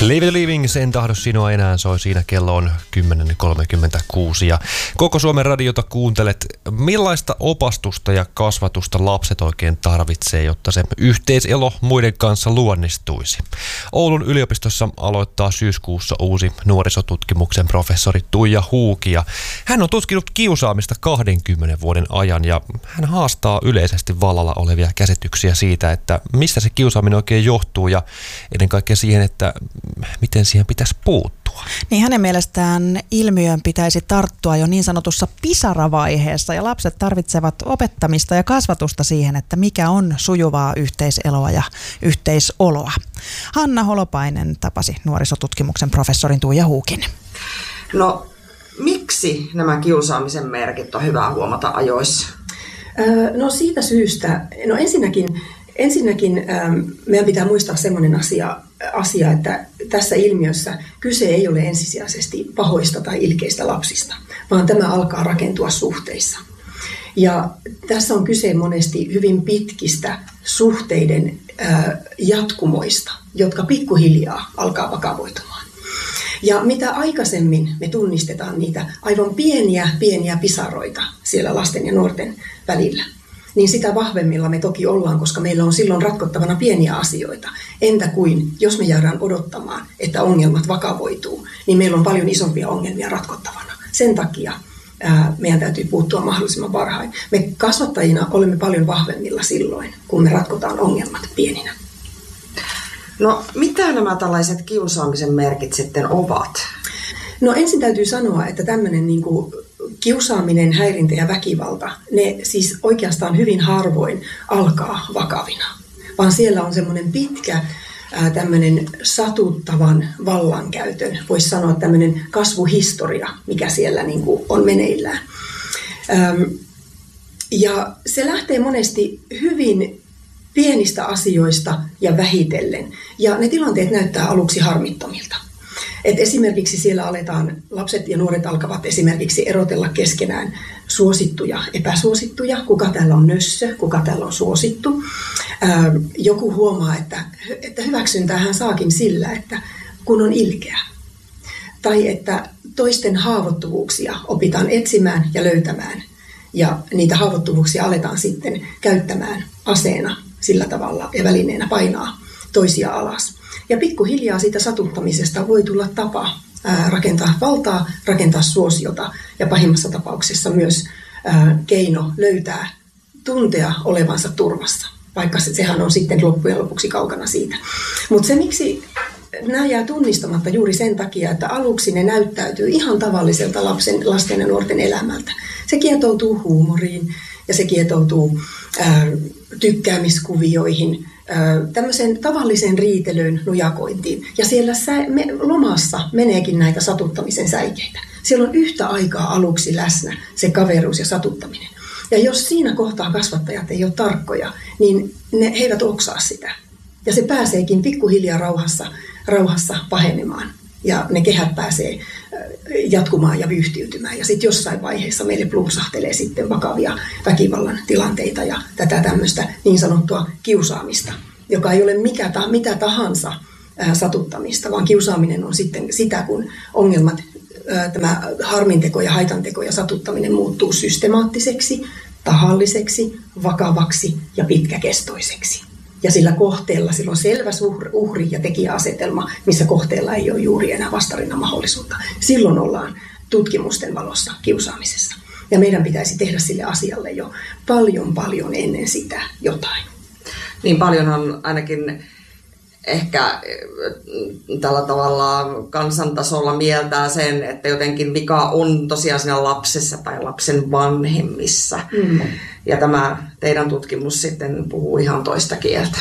Live Living, en tahdo sinua enää, soi siinä, kello on 10.36 ja koko Suomen radiota kuuntelet. Millaista opastusta ja kasvatusta lapset oikein tarvitsee, jotta se yhteiselo muiden kanssa luonnistuisi? Oulun yliopistossa aloittaa syyskuussa uusi nuorisotutkimuksen professori Tuija Huuki ja hän on tutkinut kiusaamista 20 vuoden ajan ja hän haastaa yleisesti vallalla olevia käsityksiä siitä, että mistä se kiusaaminen oikein johtuu ja ennen kaikkea siihen, että miten siihen pitäisi puuttua. Niin hänen mielestään ilmiöön pitäisi tarttua jo niin sanotussa pisaravaiheessa ja lapset tarvitsevat opettamista ja kasvatusta siihen, että mikä on sujuvaa yhteiseloa ja yhteisoloa. Hanna Holopainen tapasi nuorisotutkimuksen professorin Tuija Huukin. No, miksi nämä kiusaamisen merkit on hyvä huomata ajoissa? No siitä syystä, ensinnäkin meidän pitää muistaa sellainen asia, että tässä ilmiössä kyse ei ole ensisijaisesti pahoista tai ilkeistä lapsista, vaan tämä alkaa rakentua suhteissa. Ja tässä on kyse monesti hyvin pitkistä suhteiden jatkumoista, jotka pikkuhiljaa alkaa vakavoitumaan. Ja mitä aikaisemmin me tunnistetaan niitä aivan pieniä pisaroita siellä lasten ja nuorten välillä, niin sitä vahvemmilla me toki ollaan, koska meillä on silloin ratkottavana pieniä asioita. Entä kuin, jos me jäädään odottamaan, että ongelmat vakavoituu, niin meillä on paljon isompia ongelmia ratkottavana. Sen takia meidän täytyy puuttua mahdollisimman varhain. Me kasvattajina olemme paljon vahvemmilla silloin, kun me ratkotaan ongelmat pieninä. No, mitä nämä tällaiset kiusaamisen merkit sitten ovat? No ensin täytyy sanoa, että tämmöinen kiusaaminen, häirintä ja väkivalta, ne siis oikeastaan hyvin harvoin alkaa vakavina, vaan siellä on semmoinen pitkä tämmöinen satuttavan vallankäytön, voisi sanoa tämmöinen kasvuhistoria, mikä siellä on meneillään. Ja se lähtee monesti hyvin pienistä asioista ja vähitellen, ja ne tilanteet näyttää aluksi harmittomilta. Et esimerkiksi siellä lapset ja nuoret alkavat esimerkiksi erotella keskenään suosittuja, epäsuosittuja, kuka täällä on nössö, kuka täällä on suosittu. Joku huomaa, että hyväksyntää hän saakin sillä, että kun on ilkeä. Tai että toisten haavoittuvuuksia opitaan etsimään ja löytämään. Ja niitä haavoittuvuuksia aletaan sitten käyttämään aseena sillä tavalla ja välineenä painaa toisia alas. Ja pikkuhiljaa siitä satuttamisesta voi tulla tapa rakentaa valtaa, rakentaa suosiota ja pahimmassa tapauksessa myös keino tuntea olevansa turvassa, vaikka sehän on sitten loppujen lopuksi kaukana siitä. Mutta se, miksi nämä jää tunnistamatta juuri sen takia, että aluksi ne näyttäytyy ihan tavalliselta lasten ja nuorten elämältä. Se kietoutuu huumoriin ja se kietoutuu tykkäämiskuvioihin, tämmöiseen tavalliseen riitelyyn, nujakointiin. Ja siellä lomassa meneekin näitä satuttamisen säikeitä. Siellä on yhtä aikaa aluksi läsnä se kaveruus ja satuttaminen. Ja jos siinä kohtaa kasvattajat ei ole tarkkoja, niin he eivät oksaa sitä. Ja se pääseekin pikkuhiljaa rauhassa pahenemaan. Ja ne kehät pääsee jatkumaan ja vyyhtiytymään. Ja sitten jossain vaiheessa meille plumpsahtelee sitten vakavia väkivallan tilanteita ja tätä tämmöistä niin sanottua kiusaamista, joka ei ole mitä tahansa satuttamista, vaan kiusaaminen on sitten sitä, kun ongelmat, tämä harminteko ja haitanteko ja satuttaminen muuttuu systemaattiseksi, tahalliseksi, vakavaksi ja pitkäkestoiseksi. Ja sillä kohteella sillä on selvä uhri- ja tekijäasetelma, missä kohteella ei ole juuri enää vastarinnan mahdollisuutta. Silloin ollaan tutkimusten valossa kiusaamisessa. Ja meidän pitäisi tehdä sille asialle jo paljon ennen sitä jotain. Niin paljonhan ainakin ehkä tällä tavalla kansantasolla mieltää sen, että jotenkin vika on tosiaan siinä lapsessa tai lapsen vanhemmissa. Ja tämä teidän tutkimus sitten puhuu ihan toista kieltä.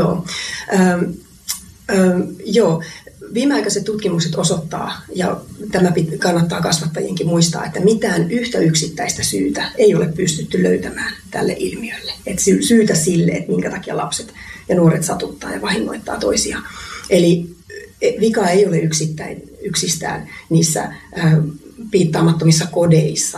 Joo. Viimeaikaiset tutkimukset osoittaa, ja tämä kannattaa kasvattajienkin muistaa, että mitään yhtä yksittäistä syytä ei ole pystytty löytämään tälle ilmiölle. Et syytä sille, että minkä takia lapset ja nuoret satuttaa ja vahingoittaa toisiaan. Eli vika ei ole yksistään niissä piittaamattomissa kodeissa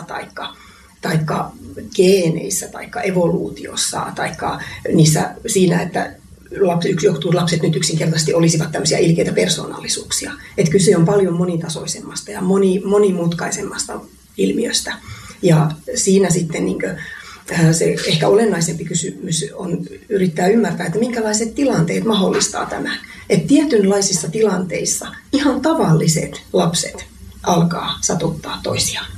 taikka geeneissä taikka evoluutiossa taikka siinä, että jotkut lapset nyt yksinkertaisesti olisivat tämmöisiä ilkeitä persoonallisuuksia. Että kyse on paljon monitasoisemmasta ja monimutkaisemmasta ilmiöstä. Ja siinä sitten se ehkä olennaisempi kysymys on yrittää ymmärtää, että minkälaiset tilanteet mahdollistaa tämän. Että tietynlaisissa tilanteissa ihan tavalliset lapset alkaa satuttaa toisiaan.